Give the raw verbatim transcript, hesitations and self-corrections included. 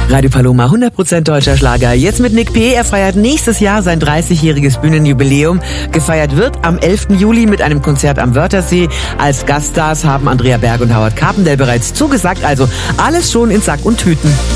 Radio Paloma, hundert Prozent deutscher Schlager. Jetzt mit Nick P. Er feiert nächstes Jahr sein dreißigjähriges Bühnenjubiläum. Gefeiert wird am elften Juli mit einem Konzert am Wörthersee. Als Gaststars haben Andrea Berg und Howard Carpendale bereits zugesagt. Also alles schon in Sack und Tüten.